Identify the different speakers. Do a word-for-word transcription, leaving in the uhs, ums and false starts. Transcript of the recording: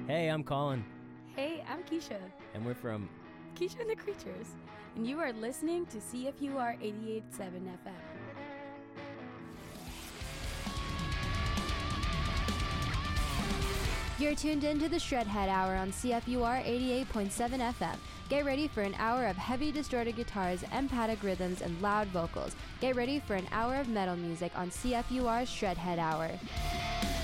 Speaker 1: Hey, I'm Colin.
Speaker 2: Hey, I'm Keisha.
Speaker 1: And we're from
Speaker 2: Keisha and the Creatures. And you are listening to C F U R eighty-eight point seven F M.
Speaker 3: You're tuned in to the Shredhead Hour on C F U R eighty-eight point seven F M. Get ready for an hour of heavy distorted guitars, emphatic rhythms, and loud vocals. Get ready for an hour of metal music on C F U R's Shredhead Hour.